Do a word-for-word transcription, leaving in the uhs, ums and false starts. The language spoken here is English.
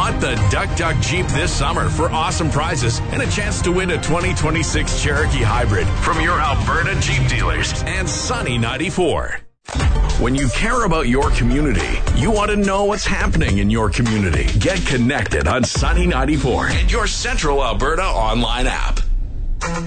Hunt the Duck Duck Jeep this summer for awesome prizes and a chance to win a twenty twenty-six Cherokee Hybrid from your Alberta Jeep dealers and Sunny ninety-four. When you care about your community, you want to know what's happening in your community. Get connected on Sunny ninety-four and your Central Alberta online app.